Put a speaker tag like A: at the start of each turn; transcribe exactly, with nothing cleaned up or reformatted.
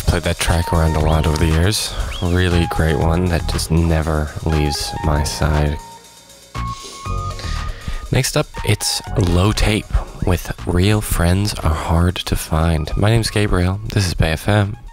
A: played that track around a lot over the years. Really great one that just never leaves my side. Next up, it's Low Tape with Real Friends Are Hard to Find. My name's Gabriel. This is Bay F M.